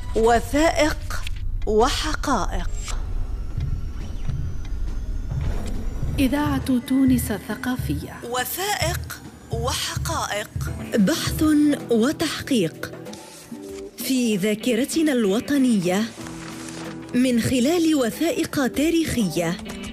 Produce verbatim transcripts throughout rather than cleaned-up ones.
وثائق وحقائق. إذاعة تونس الثقافية. وثائق وحقائق، بحث وتحقيق في ذاكرتنا الوطنية من خلال وثائق تاريخية،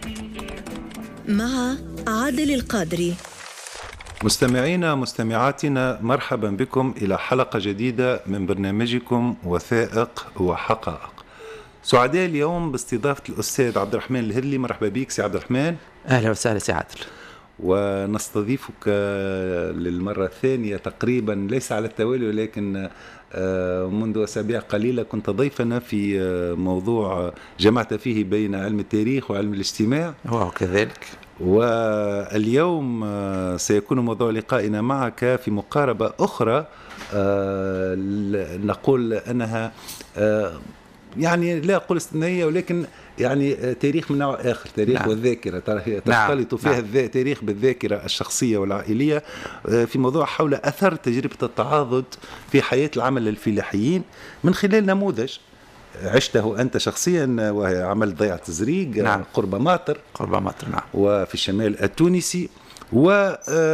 مع عادل القادري. مستمعينا مستمعاتنا، مرحبا بكم إلى حلقة جديدة من برنامجكم وثائق وحقائق. سعداء اليوم باستضافة الأستاذ عبد الرحمن الهرلي. مرحبا بك سي عبد الرحمن. أهلا وسهلا سي عادل. ونستضيفك للمرة الثانية تقريبا، ليس على التوالي ولكن منذ أسابيع قليلة كنت ضيفنا في موضوع جمعت فيه بين علم التاريخ وعلم الاجتماع. وكذلك واليوم سيكون موضوع لقائنا معك في مقاربة أخرى، نقول أنها يعني لا أقول استثنائية ولكن يعني تاريخ من نوع آخر، تاريخ نعم. والذاكرة تختلط نعم. فيها نعم. التاريخ بالذاكرة الشخصية والعائلية، في موضوع حول أثر تجربة التعاضد في حياة العمل الفلاحيين من خلال نموذج عشته أنت شخصيا، وهي عمل ضيعة الزريق نعم. قرب ماطر قرب ماطر نعم. وفي الشمال التونسي. و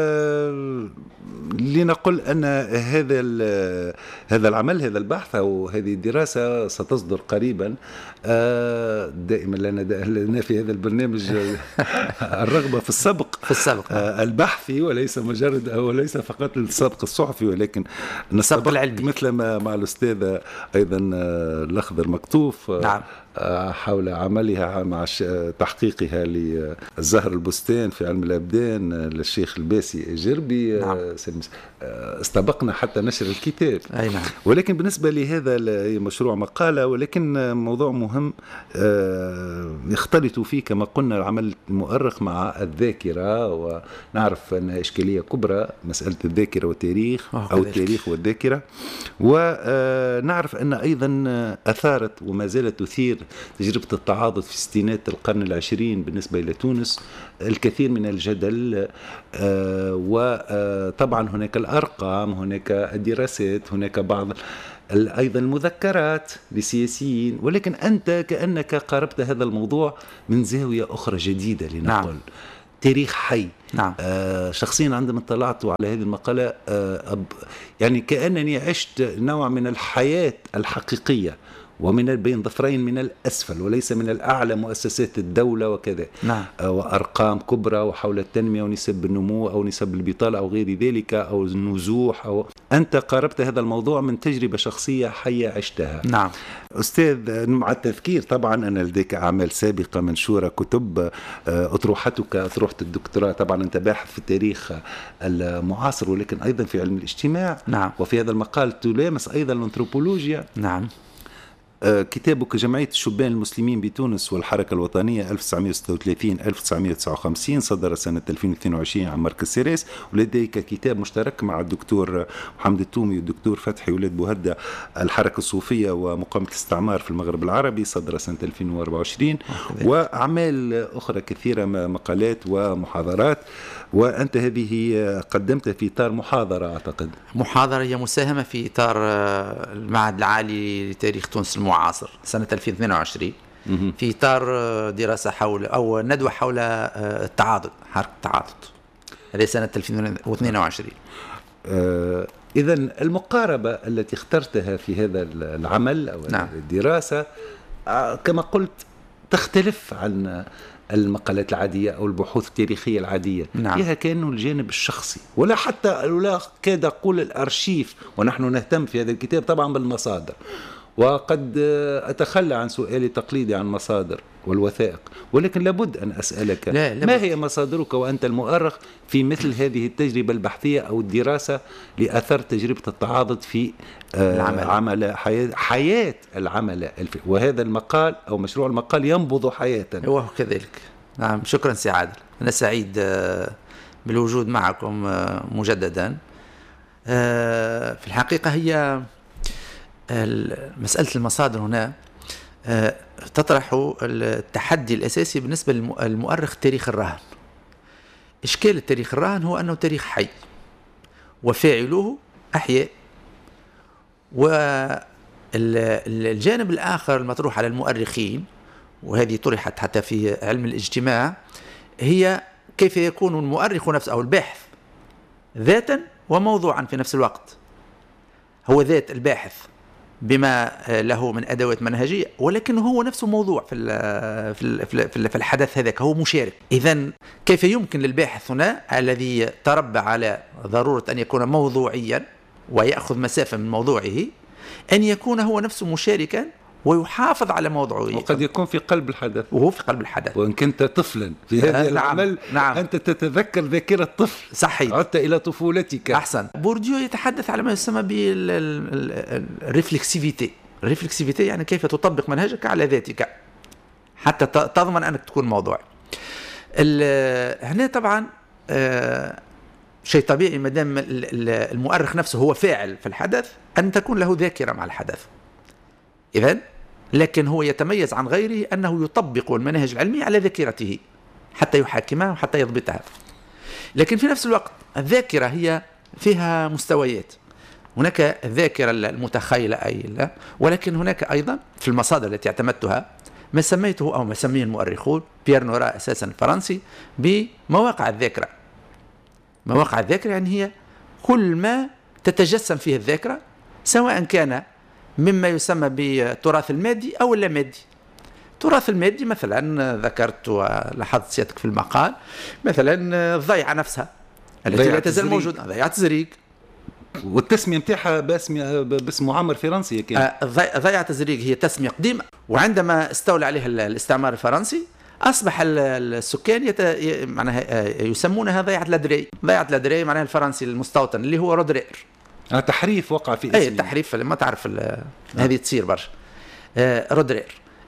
لنقل أن هذا هذا العمل، هذا البحث أو هذه الدراسة ستصدر قريبا. دائما لنا في هذا البرنامج الرغبة في السبق في السبق البحثي، وليس مجرد أو ليس فقط السبق الصحفي، ولكن السبق العلمي، مثل ما مع الأستاذ أيضا الأخضر مكتوف نعم. حول عملها مع تحقيقها للزهر البستان في علم الأبدان للشيخ الباسي جربي نعم. استبقنا حتى نشر الكتاب. أي نعم. ولكن بالنسبة لهذا مشروع مقالة، ولكن موضوع مهم يختلط فيه كما قلنا العمل المؤرخ مع الذاكرة، ونعرف أنها إشكالية كبرى مسألة الذاكرة والتاريخ أو التاريخ والذاكرة. ونعرف أن أيضا أثارت وما زالت تثير تجربة التعاضد في ستينات القرن العشرين بالنسبة إلى تونس الكثير من الجدل، وطبعا هناك الأرقام، هناك الدراسات، هناك بعض أيضا المذكرات لسياسيين، ولكن أنت كأنك قاربت هذا الموضوع من زاوية أخرى جديدة لنقل نعم. تاريخ حي نعم. آه شخصيا عندما اطلعت على هذه المقالة آه يعني كأنني عشت نوع من الحياة الحقيقية، ومن بين ظفرين من الأسفل وليس من الأعلى مؤسسات الدولة وكذا نعم. وأرقام كبرى وحول التنمية ونسب النمو أو نسب البطالة أو غير ذلك أو النزوح. أو أنت قاربت هذا الموضوع من تجربة شخصية حية عشتها. نعم. أستاذ، مع التذكير طبعا أن لديك أعمال سابقة منشورة، كتب، أطروحتك أطروحة الدكتوراه، طبعا أنت باحث في التاريخ المعاصر ولكن أيضا في علم الاجتماع نعم. وفي هذا المقال تلامس أيضا الأنثروبولوجيا. نعم. كتابك جمعية الشبان المسلمين بتونس والحركة الوطنية ألف وتسعمائة وستة وثلاثين ألف وتسعمائة وتسعة وخمسين صدر سنة ألفين واثنين وعشرين عن مركز سيريس، ولديك كتاب مشترك مع الدكتور محمد التومي والدكتور فتحي ولاد بوهدة الحركة الصوفية ومقاومة الاستعمار في المغرب العربي صدر سنة ألفين وأربعة وعشرين، وأعمال أخرى كثيرة مقالات ومحاضرات. وأنت هذه قدمت في إطار محاضرة، أعتقد محاضرة هي مساهمة في إطار المعهد العالي لتاريخ تونس المعاصر سنة ألفين واثنين وعشرين في إطار دراسة حول أو ندوة حول التعاضد، حركة التعاضد، هذه سنة ألفين واثنين وعشرين. آه إذن المقاربة التي اخترتها في هذا العمل أو نعم. الدراسة آه كما قلت تختلف عن المقالات العادية أو البحوث التاريخية العادية. نعم. فيها كأنه الجانب الشخصي، ولا حتى ولا كاد أقول الأرشيف، ونحن نهتم في هذا الكتاب طبعا بالمصادر، وقد أتخلى عن سؤالي التقليدي عن مصادر والوثائق، ولكن لابد أن أسألك لا لابد. ما هي مصادرك وأنت المؤرخ في مثل هذه التجربة البحثية أو الدراسة لأثر تجربة التعاضد في العمل. عمل حياة, حياة العمل الف... وهذا المقال أو مشروع المقال ينبض حياة. هو كذلك. نعم، شكرا سي عادل، أنا سعيد بالوجود معكم مجددا. في الحقيقة هي مسألة المصادر هنا تطرح التحدي الأساسي بالنسبة للمؤرخ تاريخ الرهن. إشكال التاريخ الراهن هو أنه تاريخ حي وفاعله أحياء، الجانب الآخر المطروح على المؤرخين، وهذه طرحت حتى في علم الاجتماع، هي كيف يكون المؤرخ نفسه أو الباحث ذاتا وموضوعا في نفس الوقت. هو ذات الباحث بما له من أدوات منهجية، ولكن هو نفسه موضوع في في في الحدث هذاك، هو مشارك. إذن كيف يمكن للباحث هنا الذي تربى على ضرورة أن يكون موضوعيا ويأخذ مسافة من موضوعه أن يكون هو نفسه مشاركا ويحافظ على موضوعه، وقد يكون في قلب الحدث، وهو في قلب الحدث. وإن كنت طفلا في هذا آه العمل نعم. أنت تتذكر ذاكرة طفل، صحيح، عدت إلى طفولتك. أحسن. بورديو يتحدث على ما يسمى بالريفلكسيفيتي. الريفلكسيفيتي يعني كيف تطبق منهجك على ذاتك حتى تضمن أنك تكون موضوعي. هنا طبعا آه شيء طبيعي ما دام المؤرخ نفسه هو فاعل في الحدث أن تكون له ذاكرة مع الحدث. إذن لكن هو يتميز عن غيره أنه يطبق المنهج العلمي على ذاكرته حتى يحاكمها وحتى يضبطها. لكن في نفس الوقت الذاكرة هي فيها مستويات. هناك الذاكرة المتخيلة أي لا، ولكن هناك أيضا في المصادر التي اعتمدتها ما سميته أو ما سميه المؤرخون بيير نورا أساسا الفرنسي بمواقع الذاكرة. مواقع الذاكرة يعني هي كل ما تتجسم فيه الذاكرة، سواء كان مما يسمى بالتراث المادي أو اللامادي. التراث المادي مثلا ذكرت ولاحظت سيادتك في المقال مثلا الضيعة نفسها التي لا تزال موجودة، ضيعة زريق، والتسمية متاعها باسم باسم معمر فرنسي كان. آه ضيعة زريق هي تسمية قديمة، وعندما استولى عليها الاستعمار الفرنسي أصبح السكان يت... معناها يسمونها ضيعة لادري. ضيعة لادري معناها الفرنسي المستوطن اللي هو رودرير. آه تحريف وقع في اسمه. أي تحريف ما تعرف ال... هذه تصير برشا. آه رودرير.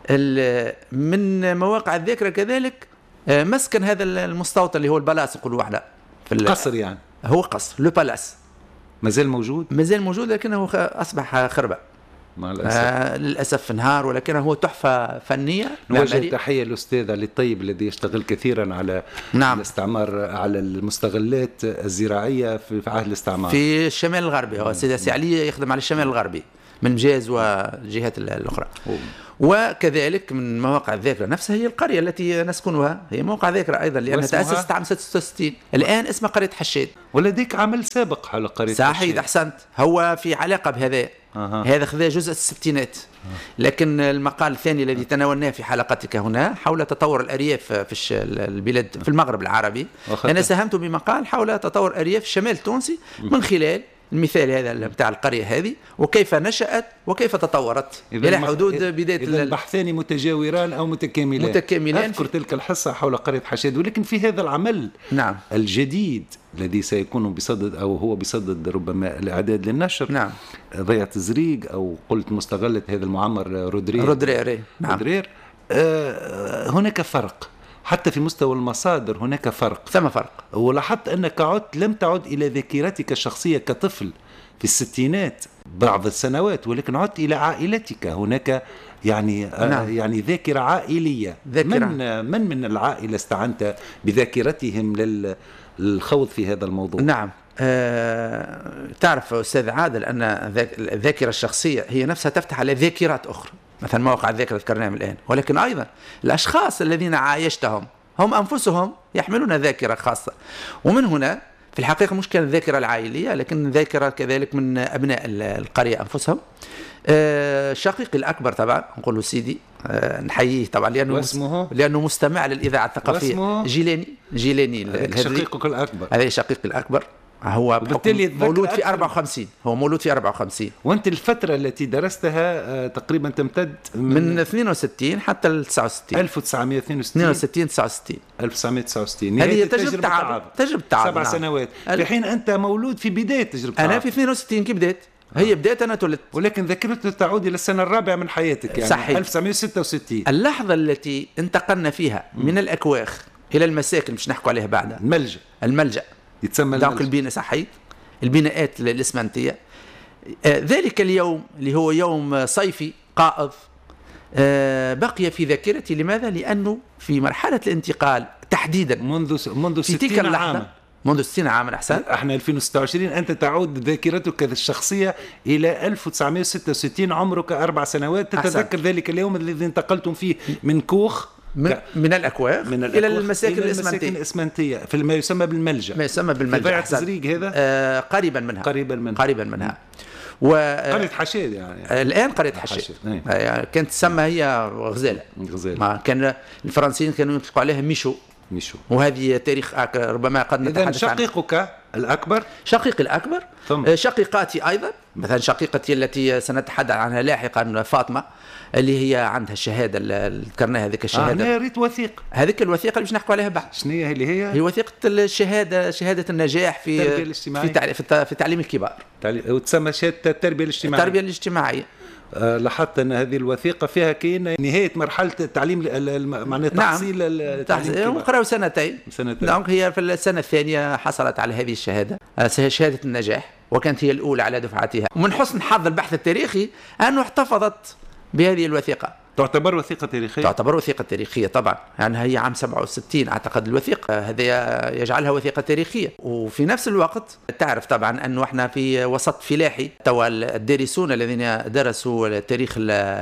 من مواقع الذاكرة كذلك آه مسكن هذا المستوطن اللي هو البلاس يقولوا على في القصر، يعني هو قصر لو بالاس مازال موجود مازال موجود لكنه أصبح خربة مع الأسف. آه للأسف انهار، ولكنه هو تحفة فنية. نوجه تحية للأستاذ علي الطيب الذي يشتغل كثيرا على نعم. الاستعمار، على المستغلات الزراعية في عهد الاستعمار في الشمال الغربي. هو السيد سي علي يخدم على الشمال الغربي من مجاز والجهات الأخرى. أوه. وكذلك من مواقع الذاكرة نفسها هي القرية التي نسكنها، هي موقع ذاكرة أيضا لأنها تأسست عام ستة وستين، الآن اسمها قرية حشاد. ولديك عمل سابق على قرية حشاد. صحيح، أحسنت، هو في علاقة بهذا. أه. هذا خذا جزء الستينات. أه. لكن المقال الثاني الذي تناولناه في حلقتك هنا حول تطور الأرياف في البلاد في المغرب العربي، أنا ساهمت بمقال حول تطور أرياف الشمال التونسي من خلال المثال هذا بتاع القرية هذه وكيف نشأت وكيف تطورت إلى حدود بداية. إذا البحثان متجاوران أو متكاملان. متكاملان. أذكر تلك الحصة حول قرية حشاد، ولكن في هذا العمل نعم. الجديد الذي سيكون بصدد أو هو بصدد ربما الإعداد للنشر، نعم. ضيعة زريق أو قلت مستغلة هذا المعمر رودرير. رودرير. نعم. رودرير. آه هناك فرق حتى في مستوى المصادر، هناك فرق، ثم فرق. ولاحظت أنك عدت لم تعد إلى ذاكرتك الشخصية كطفل في الستينات بعض السنوات، ولكن عدت إلى عائلتك. هناك يعني نعم. آه يعني ذاكرة عائلية. ذاكرة. من من من العائلة استعنت بذاكرتهم للخوض في هذا الموضوع؟ نعم. آه، تعرف أستاذ عادل أن الذاكرة الشخصية هي نفسها تفتح على ذاكرات أخرى، مثلا مواقع الذاكرة ذكرناهم الآن، ولكن أيضا الأشخاص الذين عايشتهم هم أنفسهم يحملون ذاكرة خاصة. ومن هنا في الحقيقة مش كانت الذاكرة العائلية لكن ذاكرة كذلك من أبناء القرية أنفسهم. آه، شقيقي الأكبر طبعا نقول سيدي، آه، نحييه طبعا لأنه واسمه؟ لأنه مستمع للإذاعة الثقافية. واسمه؟ جيلاني. جيلاني شقيقك الأكبر. هذا شقيقي الأكبر، هو مولود في أربعة وخمسين. هو مولود في أربعة وخمسين. وأنت الفترة التي درستها تقريبا تمتد من, من اثنين وستين حتى ل تسعة وستين. ألف وتسعمائة واثنين وستين. اثنين وستين تسعة وستين. ألف وتسعمائة وتسعة وستين. هذه تجربة تعب. تجربة تعب. سبع نعم. سنوات. في حين أنت مولود في بداية تجربة تعب. أنا في اثنين وستين كي بديت. هي بداية أنا تولدت. ولكن ذاكرتك تعود إلى السنة الرابعة من حياتك، يعني صحيح. ألف وتسعمائة وستة وستين. اللحظة التي انتقلنا فيها من الأكواخ إلى المساكن مش نحكوا عليها بعدها. الملجأ. الملجأ. يتسمى الملجأ. البناء صحيح. البناءات الإسمنتية. آه ذلك اليوم اللي هو يوم صيفي قائض آه بقي في ذاكرتي. لماذا؟ لأنه في مرحلة الانتقال تحديدا منذ منذ في تلك اللحظة منذ ستين عاما أحسن. احنا ألفين وستة وعشرين، أنت تعود ذاكرتك الشخصية إلى ألف وتسعمائة وستة وستين، عمرك أربع سنوات، تتذكر أحسن. ذلك اليوم الذي انتقلتم فيه من كوخ من, من الأكواخ من إلى المساكن الإسمنتية الإسمنتية في ما يسمى بالملجأ، ما يسمى بالملجأ في ضيعة تزريق هذا. آه قريبا منها قريبا منها قريبا منها و... قرية حشاد يعني. آه الآن قرية حشاد يعني كانت تسمى هي غزالة. غزالة. كان الفرنسيين كانوا يطلقوا عليها ميشو. ميشو. وهذه تاريخ ربما قد نتحدث عنه. شقيقك الأكبر؟ شقيقي الأكبر. ثم. شقيقاتي أيضا، مثلا شقيقتي التي سنتحدث عنها لاحقا فاطمة، اللي هي عندها الشهادة اللي ذكرناها هذيك الشهادة. آه أنا ريت وثيقة. هذيك الوثيقة اللي باش نحكوا عليها بعد. شنو هي اللي هي؟ هي وثيقة الشهادة، شهادة النجاح في التربية الاجتماعية. في, في تعليم الكبار. وتسمى شهادة التربية الاجتماعية. التربية الاجتماعية. أه لاحظت ان هذه الوثيقه فيها كاين نهايه مرحله التعليم معناها تحصيل نعم. التعليم وقراوا سنتين سنتين دونك هي في السنه الثانيه حصلت على هذه الشهاده، شهاده النجاح، وكانت هي الاولى على دفعتها. ومن حسن حظ البحث التاريخي انه احتفظت بهذه الوثيقه. تعتبر وثيقة تاريخية؟ تعتبر وثيقة تاريخية طبعا، يعني هي عام سبعة وستين أعتقد الوثيقة، هذا يجعلها وثيقة تاريخية. وفي نفس الوقت تعرف طبعا أنه احنا في وسط فلاحي، توا الدارسون الذين درسوا تاريخ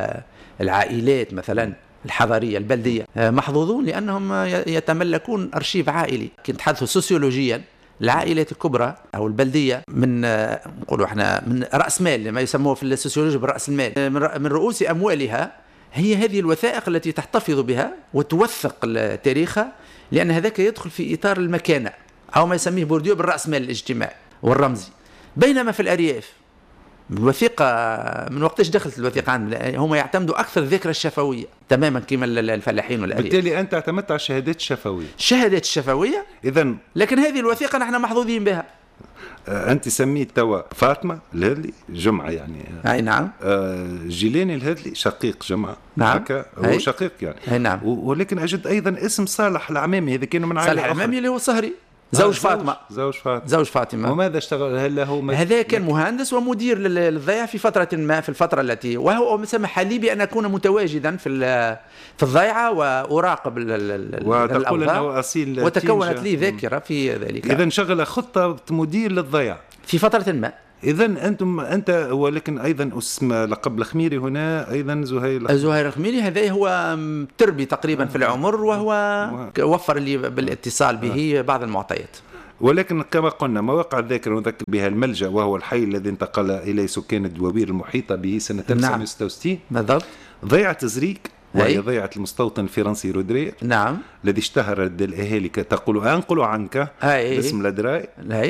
العائلات مثلا الحضارية البلدية محظوظون لأنهم يتملكون أرشيف عائلي. كنت تحدثوا سوسيولوجيا العائلات الكبرى أو البلدية من نقولوا احنا من رأس مال، ما يسموه في السوسيولوجيا بالرأس المال، من رؤوس أموالها هي هذه الوثائق التي تحتفظ بها وتوثق تاريخها، لأن هذاك يدخل في إطار المكانة أو ما يسميه بورديو بالرأس مال الاجتماعي والرمزي. بينما في الأرياف الوثيقة من وقتاش دخلت الوثيقة عندنا هم يعتمدوا أكثر الذاكرة الشفوية تماما كما الفلاحين والأرياف. بالتالي أنت اعتمدت على الشهادات الشفوية. الشهادات الشفوية إذن، لكن هذه الوثيقة نحن محظوظين بها. أنت سميت توا فاطمة الهذلي جمعة يعني. أي نعم. آه جيلاني الهذلي شقيق جمعة. نعم. هكا هو شقيق يعني. أي نعم. ولكن أجد أيضا اسم صالح العمامي، هذا كانوا من عائلة. صالح العمامي اللي هو صهري. زوج فاطمة. زوج فاطمة. زوج فاطمة. وماذا اشتغل؟ هل له هذا كان مهندس ومدير للضيعة في فترة ما، في الفترة التي وهو سمح لي بأن أكون متواجدا في في الضيعة وأراقب وتقول أنه أصيل وتكونت لي ذاكرة في ذلك. إذا شغل خطة مدير للضيعة في فترة ما. إذا أنتم أنت ولكن أيضا اسم لقب الخميري هنا أيضا زهير زهير الخميري. هذا هو تربي تقريبا في العمر، وهو وفر لي بالاتصال به بعض المعطيات. ولكن كما قلنا مواقع الذاكرة نذكر بها الملجأ، وهو الحي الذي انتقل إليه سكان الدواوير المحيطة به سنة ألف وتسعمائة وستة وستين. نعم بالضبط. ضيعة تزريق وهي ضيعة المستوطن الفرنسي رودرير. نعم. الذي اشتهر الأهالي تقول أنقل عنك باسم لدراي.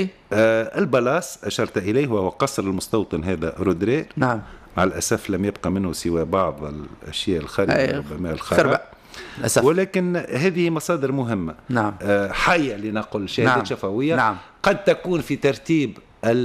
آه البلاس أشرت إليه وهو قصر المستوطن هذا رودرير. نعم. مع الأسف لم يبقى منه سوى بعض الأشياء الخارجة ربما الخربة، للأسف. ولكن هذه مصادر مهمة. نعم. آه حية لنقل شهادات نعم. شفوية. نعم. قد تكون في ترتيب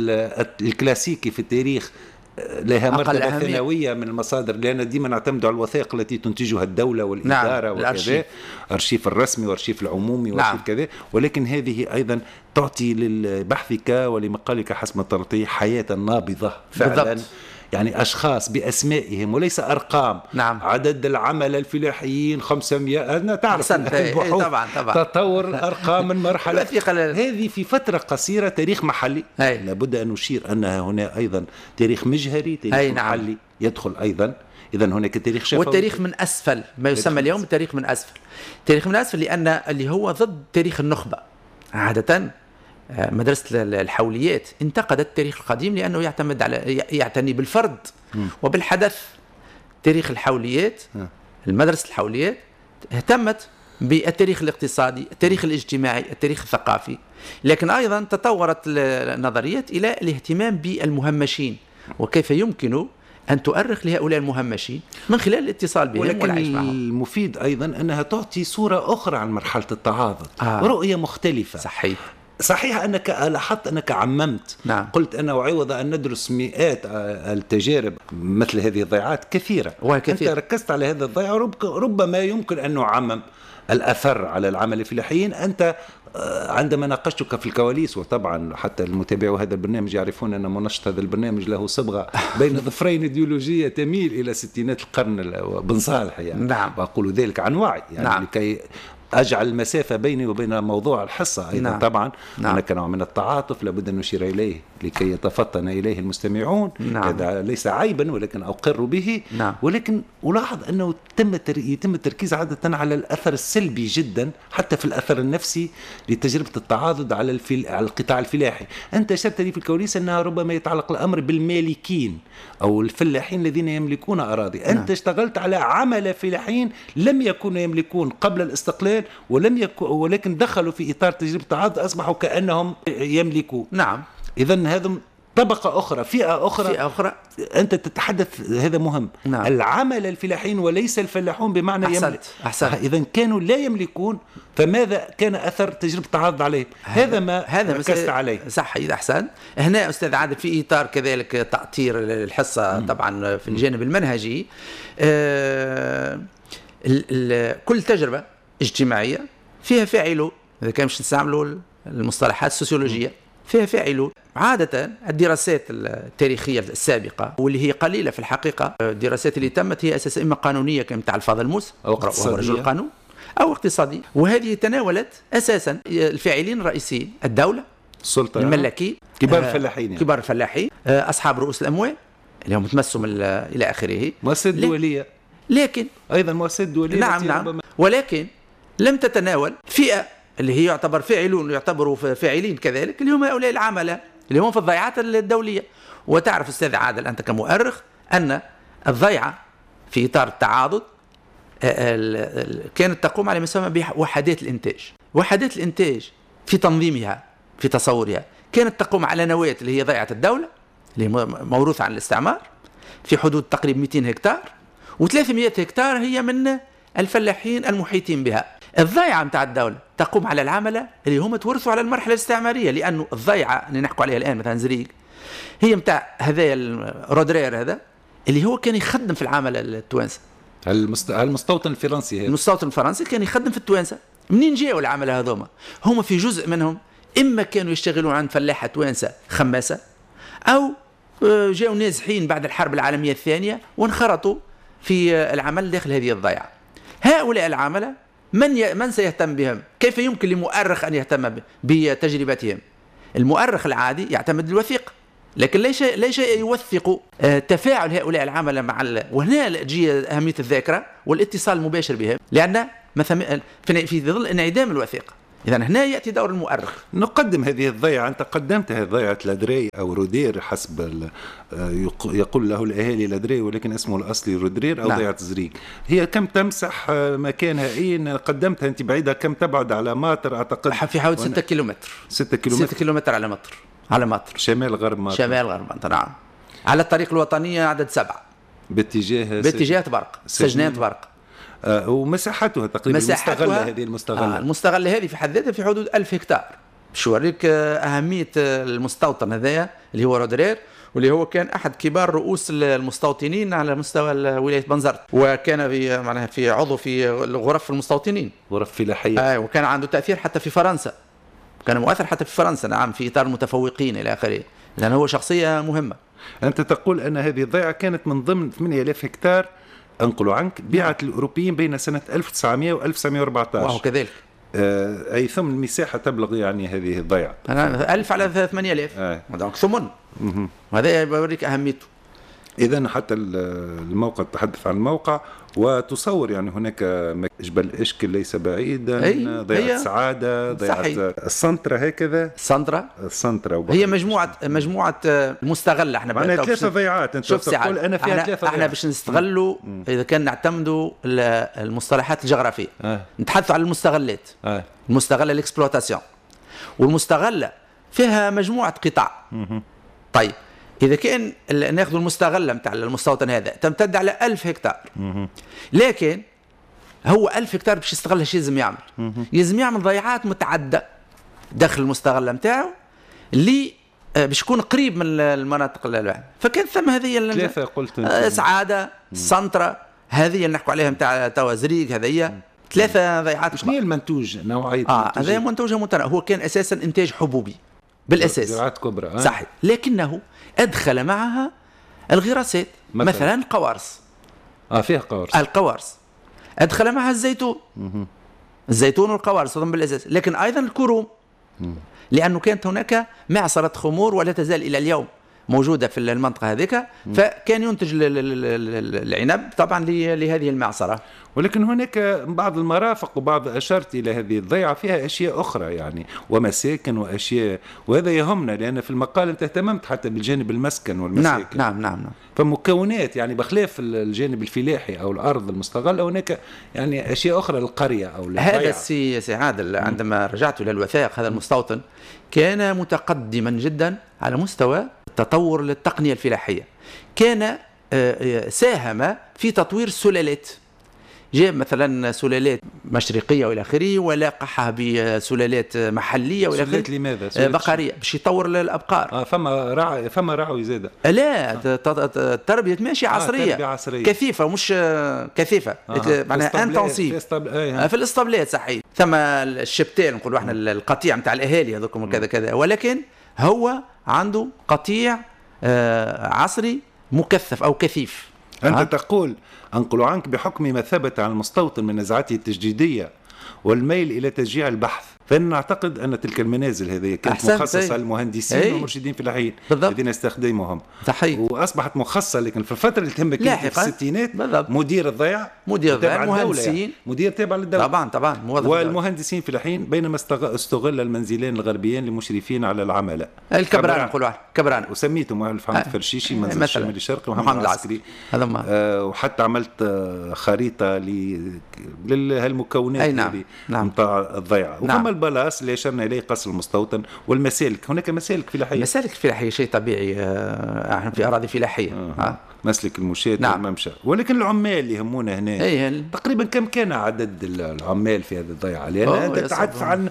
الكلاسيكي في التاريخ لها مرتبة ثانوية من المصادر، لأن ديما نعتمد على الوثائق التي تنتجها الدولة والإدارة. نعم. وكذا أرشيف الرسمي وأرشيف العمومي وأرشيف نعم. كذا، ولكن هذه أيضا تعطي لبحثك ولمقالك حسب الترطيح حياة نابضة فعلا. بالضبط. يعني أشخاص بأسمائهم وليس أرقام. نعم. عدد العمل الفلاحيين خمسمائة، أنا تعرف البحوث طبعا طبعا تطور أرقام من مرحلة هذه في فترة قصيرة. تاريخ محلي هي. لابد أن نشير أنها هنا أيضا تاريخ مجهري، تاريخ محلي. نعم. يدخل أيضا. إذا هناك تاريخ شفوي والتاريخ من أسفل، ما يسمى اليوم التاريخ من أسفل. تاريخ من أسفل لأن اللي هو ضد تاريخ النخبة. عادة مدرسة الحوليات انتقدت التاريخ القديم لأنه يعتمد على يعتني بالفرد م. وبالحدث. تاريخ الحوليات المدرسة الحوليات اهتمت بالتاريخ الاقتصادي، التاريخ الاجتماعي، التاريخ الثقافي، لكن أيضا تطورت النظريات إلى الاهتمام بالمهمشين وكيف يمكن أن تؤرخ لهؤلاء المهمشين من خلال الاتصال بهم والعيش معهم. المفيد أيضا أنها تعطي صورة أخرى عن مرحلة التعاضد. آه. رؤية مختلفة. صحيح. صحيح أنك لاحظت أنك عممت. نعم. قلت أنا وعوض أن ندرس مئات التجارب مثل هذه الضيعات كثيرة، وكثير. أنت ركزت على هذه الضيعة، ربما يمكن أن نعمم الأثر على العمل الفلاحيين. أنت عندما ناقشتك في الكواليس، وطبعا حتى المتابعو هذا البرنامج يعرفون أن منشط هذا البرنامج له صبغة بين ظفرين إيديولوجية تميل إلى ستينات القرن بن صالح يعني. نعم. وأقول ذلك عن وعي يعني. نعم. لكي أجعل المسافة بيني وبين موضوع الحصة أيضا. نعم. طبعا نعم. هناك نوع من التعاطف لابد أن نشير إليه لكي يتفطن إليه المستمعون. نعم. هذا ليس عيبا ولكن أقر به. نعم. ولكن ألاحظ أنه تم يتم التركيز عادة على الأثر السلبي جدا حتى في الأثر النفسي لتجربة التعاضد على, الفل... على القطاع الفلاحي. أنت أشرت لي في الكواليس أنها ربما يتعلق الأمر بالمالكين أو الفلاحين الذين يملكون أراضي. أنت نعم. اشتغلت على عمل فلاحين لم يكونوا يملكون قبل الاستقلال ولم يكن ولكن دخلوا في إطار تجربة التعاضد أصبحوا كأنهم يملكون. نعم. إذن هذا طبقة أخرى، فئة أخرى. فئة أخرى. أنت تتحدث، هذا مهم. نعم. العمل الفلاحين وليس الفلاحون بمعنى أحسنت. يملك. أحسنت. إذن كانوا لا يملكون، فماذا كان أثر تجربة التعاضد عليه؟ هذا ما هذا ركزت عليه. صح، إذا أحسن. هنا أستاذ عادل في إطار كذلك تأطير الحصة طبعا في الجانب المنهجي. آه ال ال كل تجربة اجتماعية فيها فاعلون، إذا كان مش نستعملوا المصطلحات السوسيولوجية، فيها فاعلون. عادة الدراسات التاريخية السابقة واللي هي قليلة في الحقيقة، الدراسات اللي تمت هي أساسا إما قانونية كمثل الفاضل موسى أو اقتصادية رجل القانون، أو اقتصادية، وهذه تناولت أساسا الفاعلين الرئيسيين: الدولة، السلطة، الملاكين، كبار الفلاحين، يعني. كبار الفلاحين، أصحاب رؤوس الأموال اللي هم تمسوا إلى آخره، مؤسسات دولية، لكن أيضا مؤسسات دولية. نعم نعم. ولكن لم تتناول فئة اللي هي يعتبر فاعلون، يعتبروا فاعلين كذلك، اللي هم هؤلاء العملة اللي هم في الضيعات الدولية. وتعرف أستاذ عادل أنت كمؤرخ أن الضيعة في إطار التعاضد كانت تقوم على ما يسمى بوحدات الإنتاج. وحدات الإنتاج في تنظيمها، في تصورها، كانت تقوم على نواة اللي هي ضيعة الدولة اللي هي موروثة عن الاستعمار في حدود تقريبا مئتين هكتار، وثلاثمئة هكتار هي من الفلاحين المحيطين بها. الضيعة متاع الدولة تقوم على العملة اللي هم تورثوا على المرحلة الاستعمارية، لأنه الضيعة اللي نحكوا عليها الآن مثلا زريق هي متاع هذا الرودرير، هذا اللي هو كان يخدم في العملة التوانسة، المستوطن الفرنسي. هذا المستوطن الفرنسي كان يخدم في التوانسة. منين جاءوا العملة هذوما؟ هم في جزء منهم إما كانوا يشتغلون عند فلاحة توانسة خماسة، أو جاءوا نازحين بعد الحرب العالمية الثانية وانخرطوا في العمل داخل هذه الضيعة. هؤلاء العملة من ي... من سيهتم بهم؟ كيف يمكن لمؤرخ أن يهتم بتجربتهم؟ المؤرخ العادي يعتمد الوثيقة، لكن ليس ليس يوثق تفاعل هؤلاء العمل مع ال... وهنا تجي أهمية الذاكرة والاتصال المباشر بهم، لأن مثلا في ظل انعدام الوثيقة. إذا هنا يأتي دور المؤرخ. نقدم هذه الضيعة، أنت قدمتها ضيعة لادري أو رودير حسب يقول له الأهالي لادري، ولكن اسمه الأصلي رودرير أو نعم. ضيعة زريق. هي كم تمسح مكانها؟ إيه قدمتها أنت بعيدة كم تبعد على مطر؟ أعتقد في حوالي ستة كيلومتر. ستة كيلومتر. ستة كيلومتر على مطر. على مطر. شمال غرب مطر. شمال غرب مطر، نعم. على الطريق الوطنية عدد سبعة. باتجاه باتجاه برق. سجنات برق. آه ومساحتها تقريبا المستغلة هذه المستغلة آه المستغلة هذه في حد ذاتها في حدود ألف هكتار. باش نوريك أهمية المستوطن هذايا اللي هو رودرير، واللي هو كان أحد كبار رؤوس المستوطنين على مستوى ولاية بنزرت، وكان في معناها في عضو في غرف المستوطنين، غرف فلاحية. آه وكان عنده تأثير حتى في فرنسا، كان مؤثر حتى في فرنسا، نعم، في إطار المتفوقين إلى آخره، لأنه هو شخصية مهمة. أنت تقول أن هذه الضيعة كانت من ضمن ثمانية آلاف هكتار أنقل عنك بيعت الأوروبيين بين سنة ألف وتسعمئة و ألف وتسعمئة وأربعة عشر، وهو كذلك. آه أي ثم المساحة تبلغ يعني هذه الضيعة ألف على ثمانية آلاف، آه. دونك ثمن، وهذا يوريك أهميته. إذن حتى الموقع تحدث عن الموقع وتصور يعني هناك جبل إشكل ليس بعيدا، ضيعة سعادة، ضيعة السنترة، هكذا السنترة السنترة هي مجموعة مجموعة مستغلة. احنا معنا ثلاثة ضيعات، انت تقول أنا فيها ثلاثة. احنا باش نستغلوا إذا كان نعتمدوا المصطلحات الجغرافية، آه. نتحدثوا على المستغلات. آه. المستغلة الاكسبلواتاسيون، والمستغلة فيها مجموعة قطاع. طيب إذا كان ناخذ المستغلة متاع المستوطن هذا تمتد على ألف هكتار، لكن هو ألف هكتار باش يستغلها شي لازم يعمل؟ يلزم يعمل ضيعات متعدة داخل المستغلة متاعه اللي باش يكون قريب من المناطق الواحدة. فكان ثم هذه ثلاثة قلت سعادة، سنترة، هذه اللي نحكوا عليها متاع توا زريق، هذه ثلاثة ضيعات. شنو هي المنتوج؟ نوعية اه هذا منتوجه متنوع، هو كان أساسا إنتاج حبوبي بالأساس، زراعات كبرى. آه. صحيح، لكنه أدخل معها الغراسات، مثلا, مثلا القوارص. اه فيها قوارص. القوارص أدخل معها الزيتون. الزيتون والقوارص هذم بالأساس، لكن أيضا الكروم، لأنه كانت هناك معصرة خمور ولا تزال إلى اليوم موجودة في المنطقة هذيك، فكان ينتج العنب طبعا لهذه المعصرة. ولكن هناك بعض المرافق وبعض أشرت إلى هذه الضيعة فيها أشياء أخرى يعني ومساكن وأشياء، وهذا يهمنا لأن في المقال أنت اهتممت حتى بالجانب المسكن والمساكن. نعم نعم نعم. فمكونات يعني بخلاف الجانب الفلاحي أو الأرض المستغلة هناك يعني أشياء أخرى للقرية أو للضيعة. هذا السي سي عادل عندما رجعت إلى الوثائق هذا المستوطن كان متقدما جدا على مستوى التطور للتقنية الفلاحية، كان ساهم في تطوير السلالات، جاب مثلا سلالات مشرقية والى اخره ولاقحها بسلالات محلية والى اخره. لماذا؟ بقرية باش يطور الابقار. اه فما رع... فما رعوي زاده. لا آه. تربية ماشي عصرية. آه عصرية كثيفة مش كثيفة آه. معناها انتنسيف في, استبل... آه. في الاسطبلات صحيح. ثم الشبتين نقولوا احنا القطيع نتاع الاهالي هذوكم كذا كذا، ولكن هو عنده قطيع آه عصري مكثف او كثيف. أنت ها؟ تقول أنقل عنك بحكم ما ثبت عن المستوطن من نزعته التجديدية والميل إلى تشجيع البحث، فإن نعتقد أن تلك المنازل هذه كانت مخصصة للمهندسين ايه؟ والمرشدين فلاحيين بالضبط الذين يستخدموهم صحيح. وأصبحت مخصصة، لكن في الفترة اللي تمت في الستينات بالضبط. مدير الضيعة مدير الضيعة المهندسين يعني. مدير تابع للدولة طبعا طبعا والمهندسين فلاحين، بينما استغل المنزلين الغربيين لمشرفين على العملاء الكبران نقولوا كبران، وسميتهم محمد أه. فرشيشي منزل الشمالي الشرقي محمد العسكري هذا ما آه وحتى عملت آه خريطة لهالمكونات أي نعم نعم نتاع الضيعة. نعم. وفما البلاص اللي أشرنا إليه قصر المستوطن والمسالك، هناك مسالك فلاحية. مسالك فلاحية شيء طبيعي، احنا في أراضي فلاحية آه. آه. مسلك المشاة نعم. والممشى. ولكن العمال اللي يهمونا هنا أيه. تقريبا كم كان عدد العمال في هذه الضيعة؟ لأن أنت تتحدث عن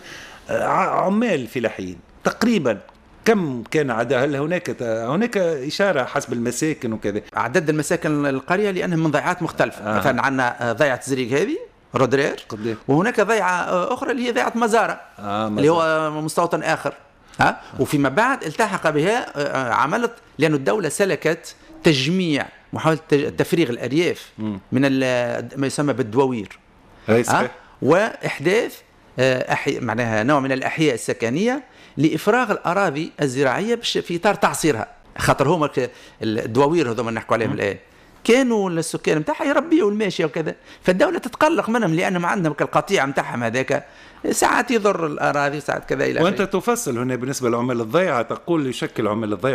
عمال فلاحيين تقريبا كم كان عدد؟ هل هناك هناك إشارة حسب المساكن وكذا؟ عدد المساكن القرية لأنها من ضيعات مختلفة. آه. مثلا عندنا ضيعة زريق هذه رودرير، وهناك ضيعة أخرى اللي هي ضيعة مزارة آه اللي هو مستوطن آخر ها. وفيما بعد التحق بها عملت، لأن الدولة سلكت تجميع محاولة تفريغ الأرياف من ما يسمى بالدواوير ها؟ وإحداث أحي... معناها نوع من الأحياء السكنية لإفراغ الأراضي الزراعية في إطار تعصيرها، خاطر هما الدواوير هذوما نحكوا عليهم الآن كانوا السكان متاعها يربيوا الماشية وكذا، فالدولة تتقلق منهم لأن ما عندهم القطيع متاعهم هذاك ساعات يضر الأراضي ساعات كذا إلى وأنت تفصل هنا بالنسبة لعمال الضيعة، تقول يشكل عمال الضيعة